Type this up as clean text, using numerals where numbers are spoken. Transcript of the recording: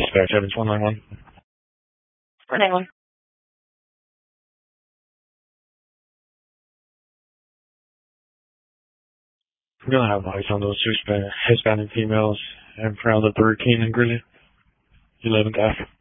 Dispatch, Evans 191. 191. We're going to have eyes on those two Hispanic females and Prowler, Burger King, and Grilly. 11th Ave.